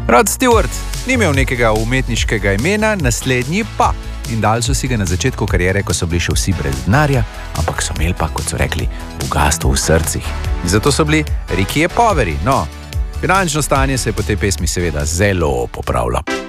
Rod Stewart ni imel nekega umetniškega imena, naslednji pa. In dali so si ga na začetku kariere, ko so bili še vsi brez denarja, ampak so imeli pa, kot so rekli, bogastvo v srcih. In zato so bili Rikije poveri. No, finančno stanje se je po tej pesmi seveda zelo popravilo.